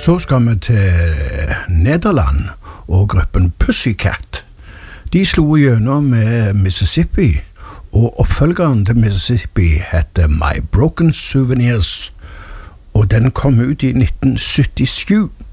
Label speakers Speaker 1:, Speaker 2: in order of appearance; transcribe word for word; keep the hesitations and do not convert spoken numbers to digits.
Speaker 1: Så skal vi til Nederland og gruppen Pussycat. De slo gjennom med Mississippi, og oppfølgeren til Mississippi heter My Broken Souvenirs, og den kom ut i nitten syttisju.